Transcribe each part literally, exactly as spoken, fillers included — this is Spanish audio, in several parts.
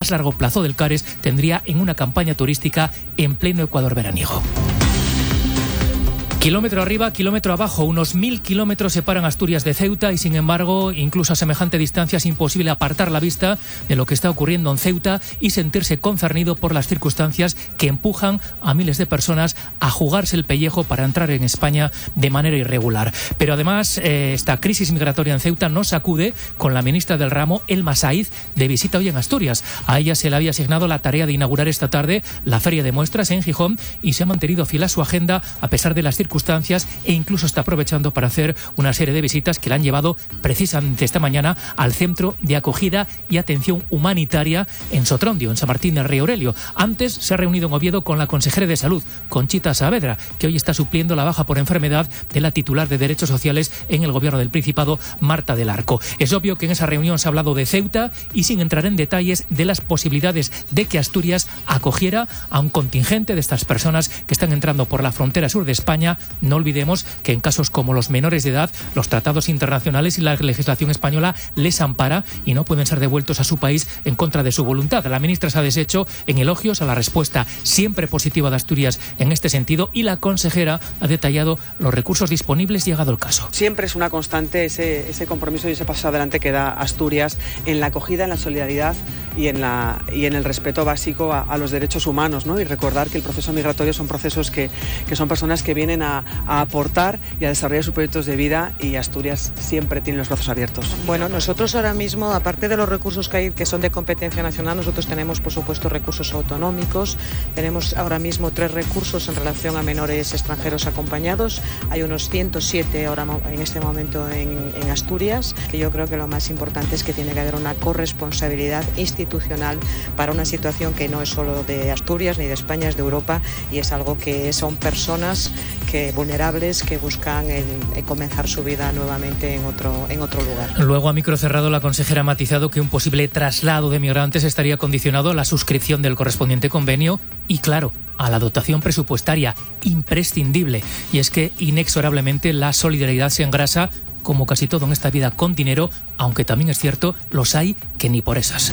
más largo plazo del CARES tendría en una campaña turística en pleno Ecuador veraniego. Kilómetro arriba, kilómetro abajo, unos mil kilómetros separan Asturias de Ceuta y sin embargo, incluso a semejante distancia es imposible apartar la vista de lo que está ocurriendo en Ceuta y sentirse concernido por las circunstancias que empujan a miles de personas a jugarse el pellejo para entrar en España de manera irregular. Pero además, eh, esta crisis migratoria en Ceuta no sacude con la ministra del ramo, Elma Saiz, de visita hoy en Asturias. A ella se le había asignado la tarea de inaugurar esta tarde la Feria de Muestras en Gijón y se ha mantenido fiel a su agenda a pesar de las circunstancias circunstancias e incluso está aprovechando para hacer una serie de visitas que la han llevado precisamente esta mañana al Centro de Acogida y Atención Humanitaria en Sotrondio, en San Martín del Rey Aurelio. Antes se ha reunido en Oviedo con la consejera de Salud, Conchita Saavedra, que hoy está supliendo la baja por enfermedad de la titular de Derechos Sociales en el Gobierno del Principado, Marta del Arco. Es obvio que en esa reunión se ha hablado de Ceuta y sin entrar en detalles de las posibilidades de que Asturias acogiera a un contingente de estas personas que están entrando por la frontera sur de España. No olvidemos que en casos como los menores de edad, los tratados internacionales y la legislación española les ampara y no pueden ser devueltos a su país en contra de su voluntad. La ministra se ha deshecho en elogios a la respuesta siempre positiva de Asturias en este sentido y la consejera ha detallado los recursos disponibles llegado el caso. Siempre es una constante ese, ese compromiso y ese paso adelante que da Asturias en la acogida, en la solidaridad y en, la, y en el respeto básico a, a los derechos humanos, ¿no? Y recordar que el proceso migratorio son procesos que, que son personas que vienen a, a aportar y a desarrollar sus proyectos de vida y Asturias siempre tiene los brazos abiertos. Bueno, nosotros ahora mismo, aparte de los recursos que hay que son de competencia nacional, nosotros tenemos por supuesto recursos autonómicos, tenemos ahora mismo tres recursos en relación a menores extranjeros acompañados, hay unos ciento siete ahora en este momento en, en Asturias, que yo creo que lo más importante es que tiene que haber una corresponsabilidad institucional para una situación que no es solo de Asturias ni de España, es de Europa y es algo que son personas que vulnerables que buscan el, el comenzar su vida nuevamente en otro, en otro lugar. Luego, a micro cerrado, la consejera ha matizado que un posible traslado de migrantes estaría condicionado a la suscripción del correspondiente convenio y, claro, a la dotación presupuestaria imprescindible. Y es que, inexorablemente, la solidaridad se engrasa, como casi todo en esta vida, con dinero, aunque también es cierto, los hay que ni por esas.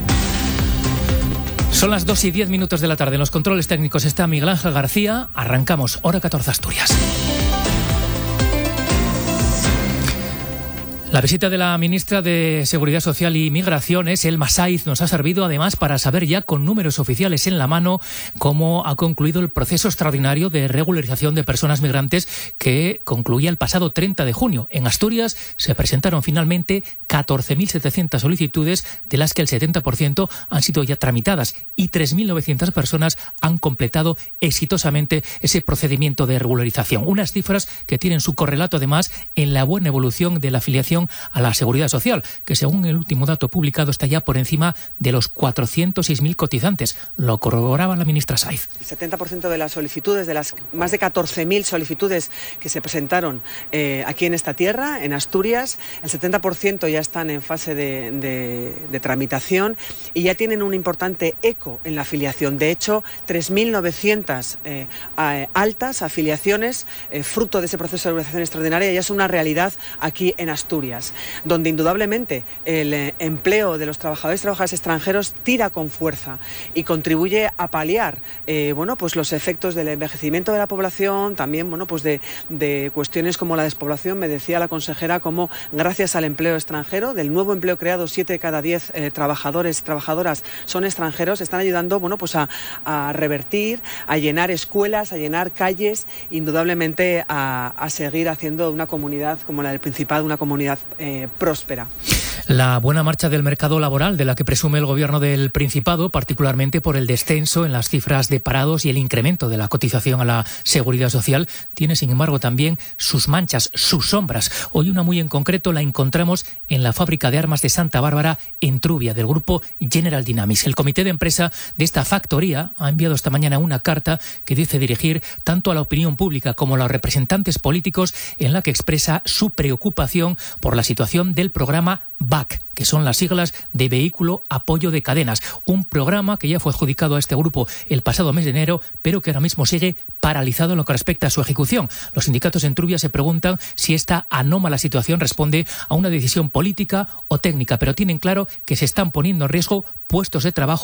Son las dos y diez minutos de la tarde. En los controles técnicos está Miguel Ángel García. Arrancamos, hora catorce Asturias. La visita de la ministra de Seguridad Social y Migraciones, Elma Saiz, nos ha servido además para saber ya con números oficiales en la mano cómo ha concluido el proceso extraordinario de regularización de personas migrantes que concluía el pasado treinta de junio. En Asturias se presentaron finalmente catorce mil setecientas solicitudes, de las que el setenta por ciento han sido ya tramitadas y tres mil novecientas personas han completado exitosamente ese procedimiento de regularización. Unas cifras que tienen su correlato además en la buena evolución de la afiliación a la Seguridad Social, que según el último dato publicado está ya por encima de los cuatrocientos seis mil cotizantes. Lo corroboraba la ministra Saiz. El setenta por ciento de las solicitudes, de las más de catorce mil solicitudes que se presentaron eh, aquí en esta tierra, en Asturias, el setenta por ciento ya están en fase de, de, de tramitación y ya tienen un importante eco en la afiliación. De hecho, tres mil novecientas eh, altas afiliaciones, eh, fruto de ese proceso de regularización extraordinaria, ya es una realidad aquí en Asturias, donde indudablemente el eh, empleo de los trabajadores y trabajadoras extranjeros tira con fuerza y contribuye a paliar eh, bueno, pues los efectos del envejecimiento de la población, también bueno, pues de, de cuestiones como la despoblación. Me decía la consejera cómo gracias al empleo extranjero, del nuevo empleo creado, siete de cada diez eh, trabajadores y trabajadoras son extranjeros, están ayudando bueno, pues a, a revertir, a llenar escuelas, a llenar calles, indudablemente a, a seguir haciendo una comunidad como la del Principado, una comunidad Eh, próspera. La buena marcha del mercado laboral, de la que presume el Gobierno del Principado, particularmente por el descenso en las cifras de parados y el incremento de la cotización a la Seguridad Social, tiene sin embargo también sus manchas, sus sombras. Hoy una muy en concreto la encontramos en la fábrica de armas de Santa Bárbara, en Trubia, del grupo General Dynamics. El comité de empresa de esta factoría ha enviado esta mañana una carta que dice dirigir tanto a la opinión pública como a los representantes políticos, en la que expresa su preocupación por la situación del programa B A C, que son las siglas de Vehículo Apoyo de Cadenas, un programa que ya fue adjudicado a este grupo el pasado mes de enero, pero que ahora mismo sigue paralizado en lo que respecta a su ejecución. Los sindicatos en Trubia se preguntan si esta anómala situación responde a una decisión política o técnica, pero tienen claro que se están poniendo en riesgo puestos de trabajo a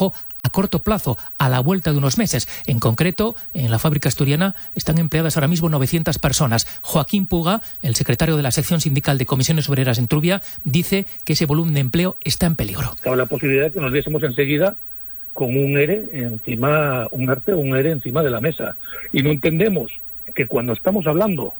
corto plazo, a la vuelta de unos meses. En concreto, en la fábrica asturiana están empleadas ahora mismo novecientas personas. Joaquín Puga, el secretario de la sección sindical de Comisiones Obreras en Trubia, dice que ese volumen de empleo está en peligro. Cabe la posibilidad de que nos viésemos enseguida con un ERE encima, un ERTE o un ERE encima de la mesa. Y no entendemos que cuando estamos hablando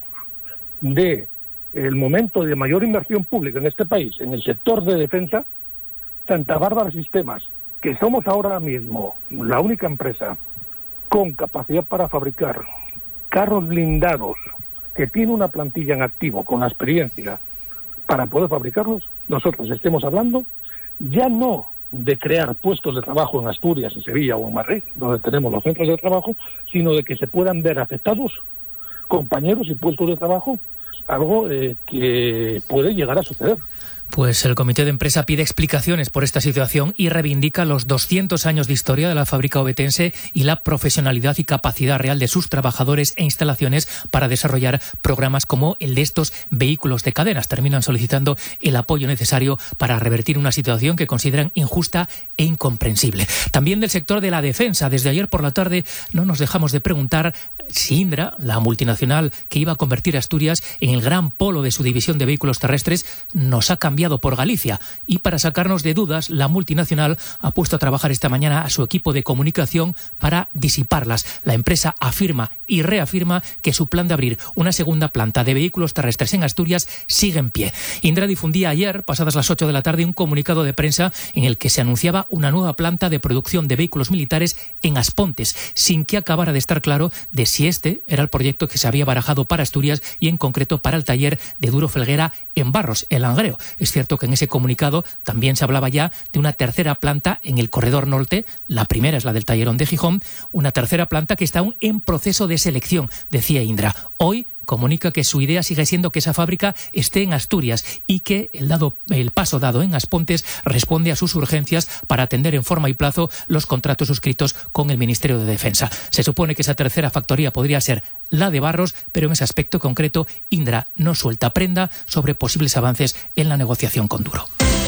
de el momento de mayor inversión pública en este país, en el sector de defensa, Santa Bárbara Sistemas, que somos ahora mismo la única empresa con capacidad para fabricar carros blindados, que tiene una plantilla en activo con la experiencia para poder fabricarlos, nosotros estemos hablando ya no de crear puestos de trabajo en Asturias, en Sevilla o en Madrid, donde tenemos los centros de trabajo, sino de que se puedan ver afectados compañeros y puestos de trabajo, algo eh, que puede llegar a suceder. Pues el comité de empresa pide explicaciones por esta situación y reivindica los doscientos años de historia de la fábrica ovetense y la profesionalidad y capacidad real de sus trabajadores e instalaciones para desarrollar programas como el de estos vehículos de cadenas. Terminan solicitando el apoyo necesario para revertir una situación que consideran injusta e incomprensible. También del sector de la defensa. Desde ayer por la tarde no nos dejamos de preguntar si Indra, la multinacional que iba a convertir a Asturias en el gran polo de su división de vehículos terrestres, nos ha cambiado por Galicia. Y para sacarnos de dudas, la multinacional ha puesto a trabajar esta mañana a su equipo de comunicación para disiparlas. La empresa afirma y reafirma que su plan de abrir una segunda planta de vehículos terrestres en Asturias sigue en pie. Indra difundía ayer, pasadas las ocho de la tarde, un comunicado de prensa en el que se anunciaba una nueva planta de producción de vehículos militares en Aspontes, sin que acabara de estar claro de si este era el proyecto que se había barajado para Asturias y en concreto para el taller de Duro Felguera en Barros, el Langreo. Es cierto que en ese comunicado también se hablaba ya de una tercera planta en el corredor norte. La primera es la del Tallerón de Gijón, una tercera planta que está aún en proceso de selección, decía Indra. Hoy comunica que su idea sigue siendo que esa fábrica esté en Asturias y que el, dado, el paso dado en Aspontes responde a sus urgencias para atender en forma y plazo los contratos suscritos con el Ministerio de Defensa. Se supone que esa tercera factoría podría ser la de Barros, pero en ese aspecto concreto Indra no suelta prenda sobre posibles avances en la negociación con Duro.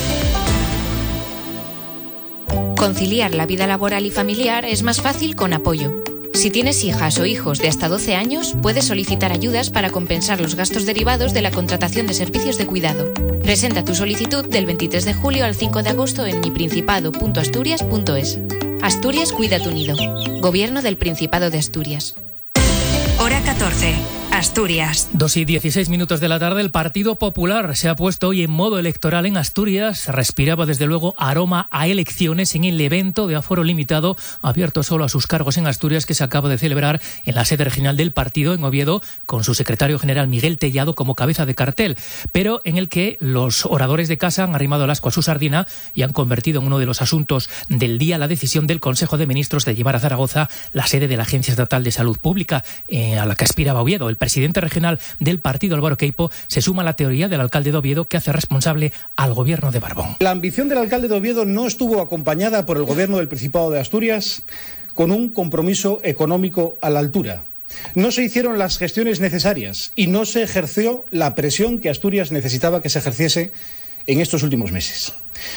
Conciliar la vida laboral y familiar es más fácil con Apoyo. Si tienes hijas o hijos de hasta doce años, puedes solicitar ayudas para compensar los gastos derivados de la contratación de servicios de cuidado. Presenta tu solicitud del veintitrés de julio al cinco de agosto en mi principado punto asturias punto es. Asturias Cuida tu Nido. Gobierno del Principado de Asturias. Hora catorce. Asturias. Dos y dieciséis minutos de la tarde, el Partido Popular se ha puesto hoy en modo electoral en Asturias. Respiraba desde luego aroma a elecciones en el evento de aforo limitado abierto solo a sus cargos en Asturias que se acaba de celebrar en la sede regional del partido en Oviedo con su secretario general Miguel Tellado como cabeza de cartel, pero en el que los oradores de casa han arrimado el ascua a su sardina y han convertido en uno de los asuntos del día la decisión del Consejo de Ministros de llevar a Zaragoza la sede de la Agencia Estatal de Salud Pública eh, a la que aspiraba Oviedo. El presidente regional del partido, Álvaro Queipo, se suma a la teoría del alcalde de Oviedo que hace responsable al gobierno de Barbón. La ambición del alcalde de Oviedo no estuvo acompañada por el gobierno del Principado de Asturias con un compromiso económico a la altura. No se hicieron las gestiones necesarias y no se ejerció la presión que Asturias necesitaba que se ejerciese en estos últimos meses.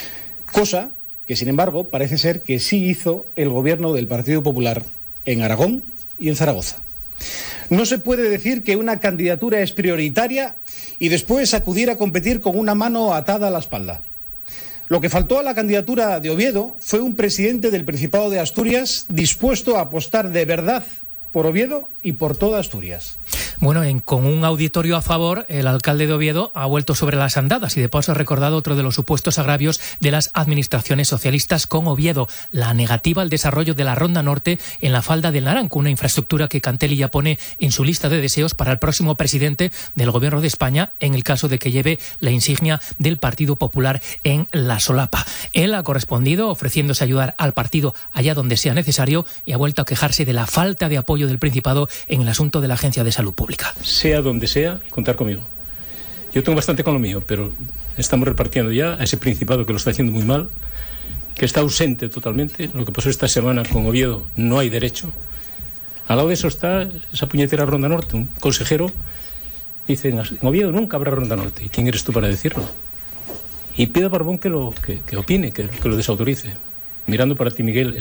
Cosa que, sin embargo, parece ser que sí hizo el gobierno del Partido Popular en Aragón y en Zaragoza. No se puede decir que una candidatura es prioritaria y después acudir a competir con una mano atada a la espalda. Lo que faltó a la candidatura de Oviedo fue un presidente del Principado de Asturias dispuesto a apostar de verdad por Oviedo y por toda Asturias. Bueno, en, con un auditorio a favor, el alcalde de Oviedo ha vuelto sobre las andadas y de paso ha recordado otro de los supuestos agravios de las administraciones socialistas con Oviedo, la negativa al desarrollo de la Ronda Norte en la falda del Naranco, una infraestructura que Cantelli ya pone en su lista de deseos para el próximo presidente del Gobierno de España en el caso de que lleve la insignia del Partido Popular en la solapa. Él ha correspondido ofreciéndose ayudar al partido allá donde sea necesario y ha vuelto a quejarse de la falta de apoyo del Principado en el asunto de la Agencia de Salud Pública. Sea donde sea, contar conmigo. Yo tengo bastante con lo mío, pero estamos repartiendo ya a ese Principado que lo está haciendo muy mal, que está ausente totalmente. Lo que pasó esta semana con Oviedo, no hay derecho. Al lado de eso está esa puñetera Ronda Norte. Un consejero dice, en Oviedo nunca habrá Ronda Norte. ¿Y quién eres tú para decirlo? Y pide a Barbón que lo que, que opine, que, que lo desautorice. Mirando para ti, Miguel, esa Ronda Norte.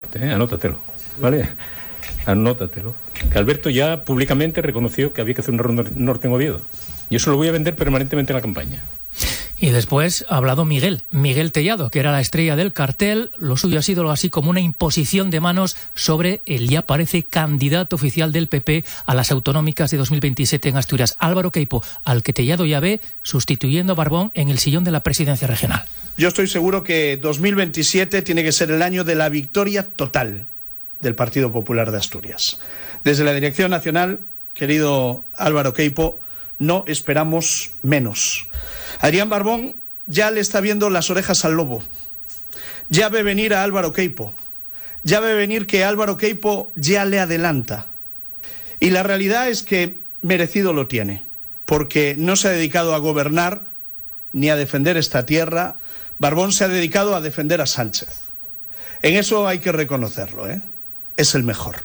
parte, ¿eh? Anótatelo, ¿vale? Anótatelo. Que Alberto ya públicamente reconoció que había que hacer una ronda norte en Oviedo. Y eso lo voy a vender permanentemente en la campaña. Y después ha hablado Miguel, Miguel Tellado, que era la estrella del cartel. Lo suyo ha sido algo así como una imposición de manos sobre el ya parece candidato oficial del P P a las autonómicas de dos mil veintisiete en Asturias, Álvaro Queipo, al que Tellado ya ve sustituyendo a Barbón en el sillón de la presidencia regional. Yo estoy seguro que dos mil veintisiete tiene que ser el año de la victoria total del Partido Popular de Asturias. Desde la Dirección Nacional, querido Álvaro Queipo, no esperamos menos. Adrián Barbón ya le está viendo las orejas al lobo. Ya ve venir a Álvaro Queipo. Ya ve venir que Álvaro Queipo ya le adelanta. Y la realidad es que merecido lo tiene, porque no se ha dedicado a gobernar ni a defender esta tierra. Barbón se ha dedicado a defender a Sánchez. En eso hay que reconocerlo, ¿eh? Es el mejor.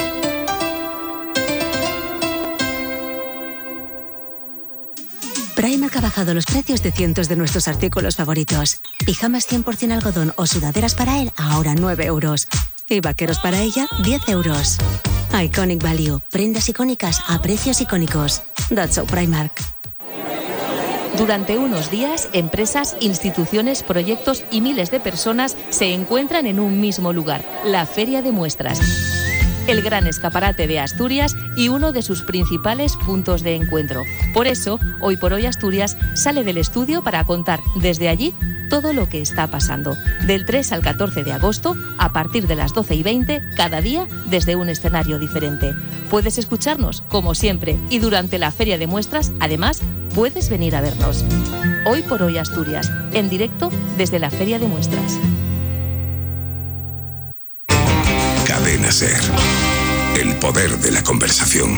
Primark ha bajado los precios de cientos de nuestros artículos favoritos. Pijamas cien por ciento algodón o sudaderas para él, ahora nueve euros. Y vaqueros para ella, diez euros. Iconic Value. Prendas icónicas a precios icónicos. That's so Primark. Durante unos días, empresas, instituciones, proyectos y miles de personas se encuentran en un mismo lugar, la Feria de Muestras. El gran escaparate de Asturias y uno de sus principales puntos de encuentro. Por eso, Hoy por Hoy Asturias sale del estudio para contar desde allí todo lo que está pasando. Del tres al catorce de agosto, a partir de las doce y veinte, cada día desde un escenario diferente. Puedes escucharnos, como siempre, y durante la Feria de Muestras, además, puedes venir a vernos. Hoy por Hoy Asturias, en directo desde la Feria de Muestras. Cadena SER. El poder de la conversación.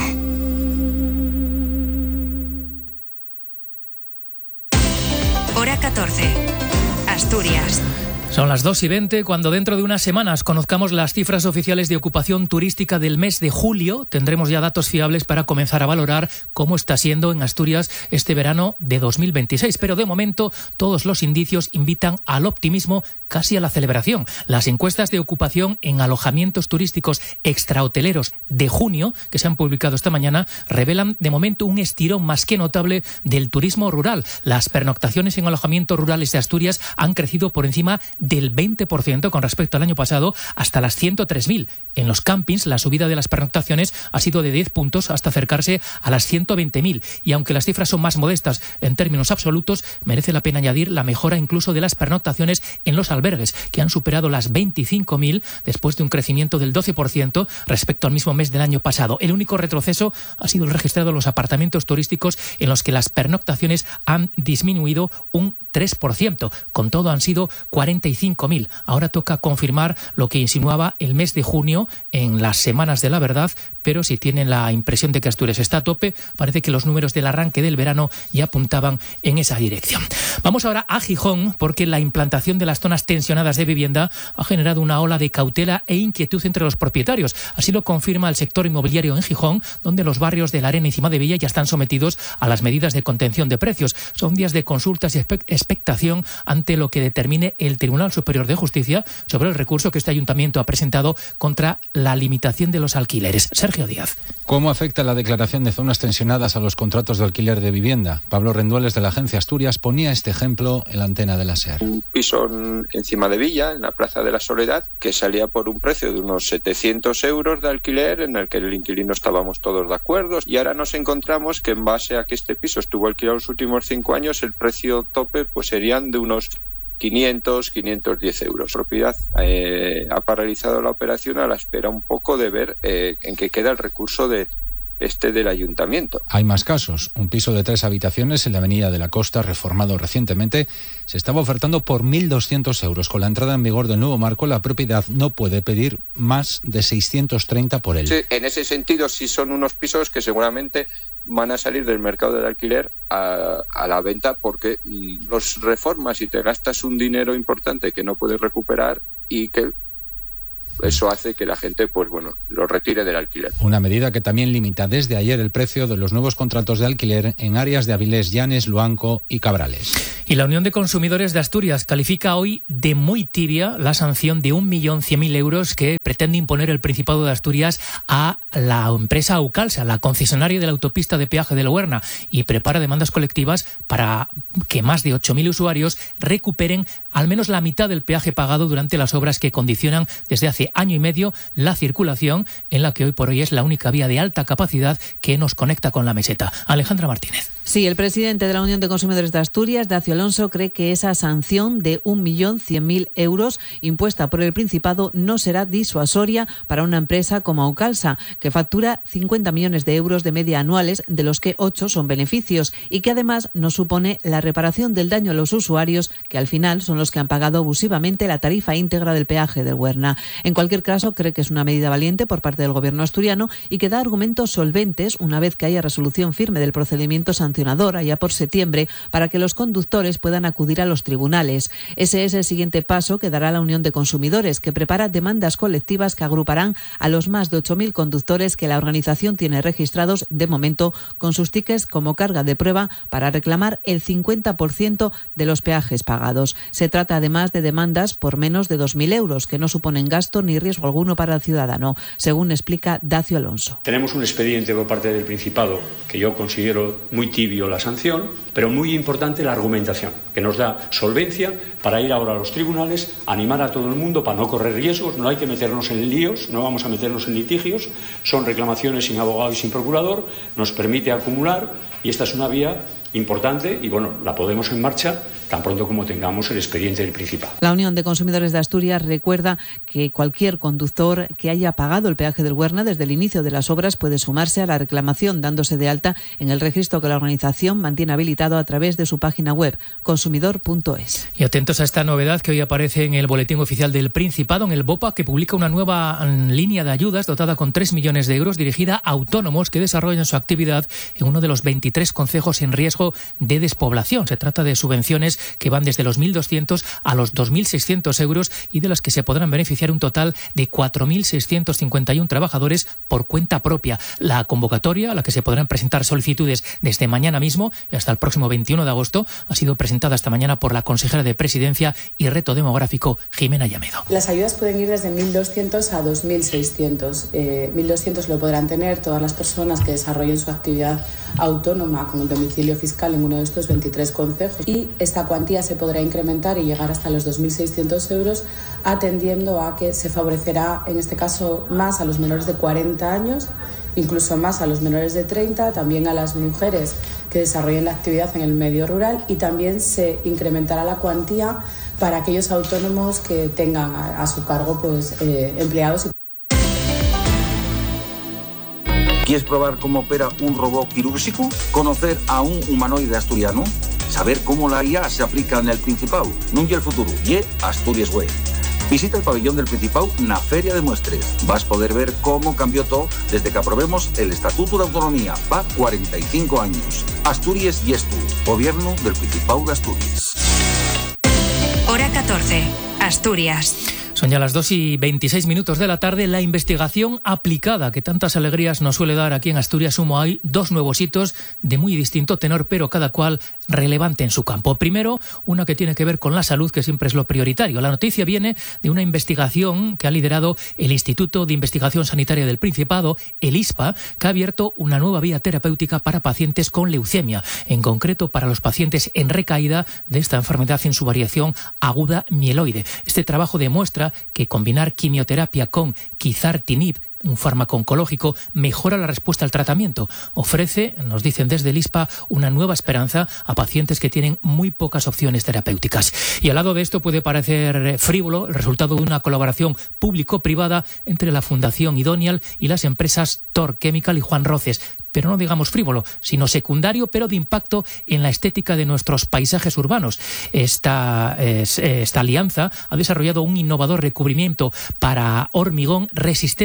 Hora catorce. Asturias. Son las dos y veinte, cuando dentro de unas semanas conozcamos las cifras oficiales de ocupación turística del mes de julio, tendremos ya datos fiables para comenzar a valorar cómo está siendo en Asturias este verano de dos mil veintiséis. Pero de momento, todos los indicios invitan al optimismo, casi a la celebración. Las encuestas de ocupación en alojamientos turísticos extrahoteleros de junio, que se han publicado esta mañana, revelan de momento un estirón más que notable del turismo rural. Las pernoctaciones en alojamientos rurales de Asturias han crecido por encima del veinte por ciento con respecto al año pasado, hasta las ciento tres mil. En los campings, la subida de las pernoctaciones ha sido de diez puntos hasta acercarse a las ciento veinte mil. Y aunque las cifras son más modestas en términos absolutos, merece la pena añadir la mejora incluso de las pernoctaciones en los albergues, que han superado las veinticinco mil después de un crecimiento del doce por ciento respecto al mismo mes del año pasado. El único retroceso ha sido el registrado en los apartamentos turísticos, en los que las pernoctaciones han disminuido un tres por ciento. Con todo, han sido cuarenta y cinco mil. Ahora toca confirmar lo que insinuaba el mes de junio en las Semanas de la Verdad, pero si tienen la impresión de que Asturias está a tope, parece que los números del arranque del verano ya apuntaban en esa dirección. Vamos ahora a Gijón, porque la implantación de las zonas tensionadas de vivienda ha generado una ola de cautela e inquietud entre los propietarios. Así lo confirma el sector inmobiliario en Gijón, donde los barrios de La Arena y Cima de Villa ya están sometidos a las medidas de contención de precios. Son días de consultas y expectación ante lo que determine el Tribunal Superior de Justicia sobre el recurso que este ayuntamiento ha presentado contra la limitación de los alquileres. Sergio Díaz. ¿Cómo afecta la declaración de zonas tensionadas a los contratos de alquiler de vivienda? Pablo Rendueles, de la agencia Asturias, ponía este ejemplo en la antena de la SER. Un piso encima de Villa, en la Plaza de la Soledad, que salía por un precio de unos setecientos euros de alquiler, en el que el inquilino estábamos todos de acuerdo, y ahora nos encontramos que en base a que este piso estuvo alquilado los últimos cinco años, el precio tope pues serían de unos quinientos, quinientos diez euros. La propiedad eh, ha paralizado la operación a la espera un poco de ver eh, en qué queda el recurso de este del ayuntamiento. Hay más casos. Un piso de tres habitaciones en la Avenida de la Costa, reformado recientemente, se estaba ofertando por mil doscientos euros. Con la entrada en vigor del nuevo marco, la propiedad no puede pedir más de seiscientos treinta por él. Sí, en ese sentido, sí son unos pisos que seguramente van a salir del mercado del alquiler a, a la venta, porque los reformas y te gastas un dinero importante que no puedes recuperar, y que eso hace que la gente, pues bueno, lo retire del alquiler. Una medida que también limita desde ayer el precio de los nuevos contratos de alquiler en áreas de Avilés, Llanes, Luanco y Cabrales. Y la Unión de Consumidores de Asturias califica hoy de muy tibia la sanción de un millón cien mil euros que pretende imponer el Principado de Asturias a la empresa Aucalsa, la concesionaria de la autopista de peaje de Luerna, y prepara demandas colectivas para que más de ocho mil usuarios recuperen al menos la mitad del peaje pagado durante las obras que condicionan desde hace año y medio la circulación en la que hoy por hoy es la única vía de alta capacidad que nos conecta con la meseta. Alejandra Martínez. Sí, el presidente de la Unión de Consumidores de Asturias, Dacio Alonso, cree que esa sanción de un millón cien mil euros impuesta por el Principado no será disuasoria para una empresa como Aucalsa, que factura cincuenta millones de euros de media anuales, de los que ocho son beneficios, y que además no supone la reparación del daño a los usuarios, que al final son los que han pagado abusivamente la tarifa íntegra del peaje del Luerna. En cualquier caso, cree que es una medida valiente por parte del Gobierno asturiano y que da argumentos solventes una vez que haya resolución firme del procedimiento sancionador allá por septiembre, para que los conductores puedan acudir a los tribunales. Ese es el siguiente paso que dará la Unión de Consumidores, que prepara demandas colectivas que agruparán a los más de ocho mil conductores que la organización tiene registrados de momento con sus tickets como carga de prueba para reclamar el cincuenta por ciento de los peajes pagados. Se trata además de demandas por menos de dos mil euros, que no suponen gasto ni riesgo alguno para el ciudadano, según explica Dacio Alonso. Tenemos un expediente por parte del Principado que yo considero muy tibio la sanción, pero muy importante la argumentación, que nos da solvencia para ir ahora a los tribunales, animar a todo el mundo para no correr riesgos. No hay que meternos en líos, no vamos a meternos en litigios, son reclamaciones sin abogado y sin procurador, nos permite acumular, y esta es una vía importante y bueno, la podemos en marcha tan pronto como tengamos el expediente del Principado. La Unión de Consumidores de Asturias recuerda que cualquier conductor que haya pagado el peaje del Luerna desde el inicio de las obras puede sumarse a la reclamación dándose de alta en el registro que la organización mantiene habilitado a través de su página web consumidor punto es. Y atentos a esta novedad que hoy aparece en el Boletín Oficial del Principado, en el BOPA, que publica una nueva línea de ayudas dotada con tres millones de euros dirigida a autónomos que desarrollan su actividad en uno de los veintitrés concejos en riesgo de despoblación. Se trata de subvenciones que van desde los mil doscientos a los dos mil seiscientos euros y de las que se podrán beneficiar un total de cuatro mil seiscientos cincuenta y uno trabajadores por cuenta propia. La convocatoria, a la que se podrán presentar solicitudes desde mañana mismo y hasta el próximo veintiuno de agosto, ha sido presentada esta mañana por la consejera de Presidencia y Reto Demográfico, Jimena Llamedo. Las ayudas pueden ir desde mil doscientos a dos mil seiscientos. Eh, mil doscientos lo podrán tener todas las personas que desarrollen su actividad autónoma con el domicilio fiscal en uno de estos veintitrés concejos, y esta cuantía se podrá incrementar y llegar hasta los dos mil seiscientos euros, atendiendo a que se favorecerá en este caso más a los menores de cuarenta años, incluso más a los menores de treinta, también a las mujeres que desarrollen la actividad en el medio rural, y también se incrementará la cuantía para aquellos autónomos que tengan a, a su cargo pues, eh, empleados y ¿Quieres probar cómo opera un robot quirúrgico? ¿Conocer a un humanoide asturiano? ¿Saber cómo la I A se aplica en el Principado? No y el futuro, y Asturias Way. Visita el pabellón del Principado na Feria de Muestres. Vas a poder ver cómo cambió todo desde que aprobemos el Estatuto de Autonomía. Va cuarenta y cinco años. Asturias y Estu, Gobierno del Principado de Asturias. Hora catorce, Asturias. Son ya las dos y veintiséis minutos de la tarde. La investigación aplicada que tantas alegrías nos suele dar aquí en Asturias suma hoy dos nuevos hitos de muy distinto tenor, pero cada cual relevante en su campo. Primero, una que tiene que ver con la salud, que siempre es lo prioritario. La noticia viene de una investigación que ha liderado el Instituto de Investigación Sanitaria del Principado, el I S P A, que ha abierto una nueva vía terapéutica para pacientes con leucemia, en concreto para los pacientes en recaída de esta enfermedad en su variación aguda mieloide. Este trabajo demuestra que combinar quimioterapia con quizartinib, un fármaco oncológico, mejora la respuesta al tratamiento. Ofrece, nos dicen desde el I S P A, una nueva esperanza a pacientes que tienen muy pocas opciones terapéuticas. Y al lado de esto puede parecer frívolo el resultado de una colaboración público-privada entre la Fundación Idonial y las empresas Thor Chemical y Juan Roces. Pero no digamos frívolo, sino secundario, pero de impacto en la estética de nuestros paisajes urbanos. Esta, esta alianza ha desarrollado un innovador recubrimiento para hormigón resistente a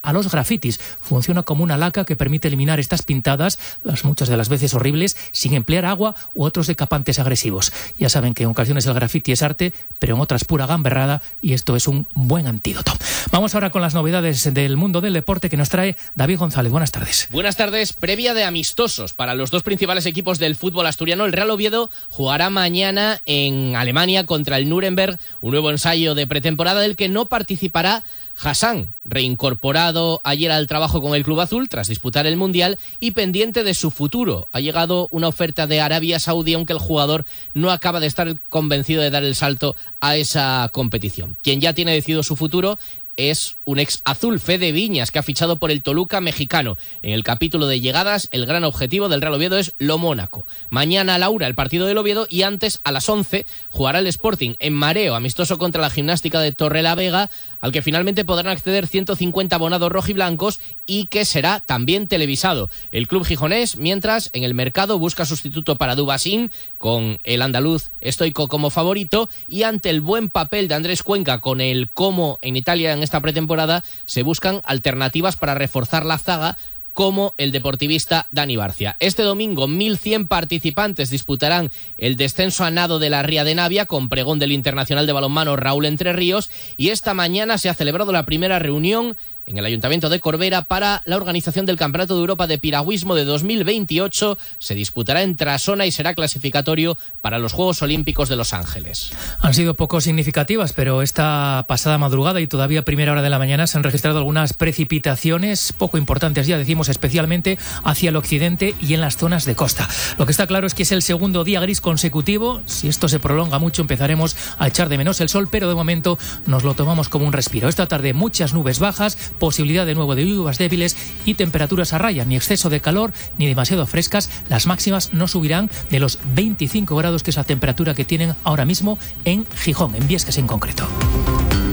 a los grafitis. Funciona como una laca que permite eliminar estas pintadas, las muchas de las veces horribles, sin emplear agua u otros decapantes agresivos. Ya saben que en ocasiones el grafiti es arte, pero en otras pura gamberrada, y esto es un buen antídoto. Vamos ahora con las novedades del mundo del deporte que nos trae David González. Buenas tardes. Buenas tardes. Previa de amistosos para los dos principales equipos del fútbol asturiano. El Real Oviedo jugará mañana en Alemania contra el Nuremberg, un nuevo ensayo de pretemporada del que no participará Hassan, reincorporado ayer al trabajo con el Club Azul tras disputar el Mundial y pendiente de su futuro. Ha llegado una oferta de Arabia Saudí, aunque el jugador no acaba de estar convencido de dar el salto a esa competición. Quien ya tiene decidido su futuro es un ex azul, Fede Viñas, que ha fichado por el Toluca mexicano. En el capítulo de llegadas, el gran objetivo del Real Oviedo es lo Mónaco. Mañana a la una el partido del Oviedo y antes a las once jugará el Sporting en Mareo, amistoso contra la Gimnástica de Torrelavega, al que finalmente podrán acceder ciento cincuenta abonados rojiblancos y que será también televisado. El club gijonés, mientras, en el mercado busca sustituto para Dubasín, con el andaluz estoico como favorito, y ante el buen papel de Andrés Cuenca con el Como en Italia en esta pretemporada, se buscan alternativas para reforzar la zaga, como el deportivista Dani Barcia. Este domingo mil cien participantes disputarán el descenso a nado de la Ría de Navia con pregón del internacional de balonmano Raúl Entre Ríos, y esta mañana se ha celebrado la primera reunión en el Ayuntamiento de Corbera para la organización del Campeonato de Europa de Piragüismo de dos mil veintiocho. Se disputará en Trasona y será clasificatorio para los Juegos Olímpicos de Los Ángeles. Han sido poco significativas, pero esta pasada madrugada y todavía primera hora de la mañana se han registrado algunas precipitaciones poco importantes, ya decimos, especialmente hacia el occidente y en las zonas de costa. Lo que está claro es que es el segundo día gris consecutivo. Si esto se prolonga mucho, empezaremos a echar de menos el sol, pero de momento nos lo tomamos como un respiro. Esta tarde muchas nubes bajas, posibilidad de nuevo de lluvias débiles y temperaturas a raya, ni exceso de calor ni demasiado frescas. Las máximas no subirán de los veinticinco grados, que es la temperatura que tienen ahora mismo en Gijón, en Viescas en concreto.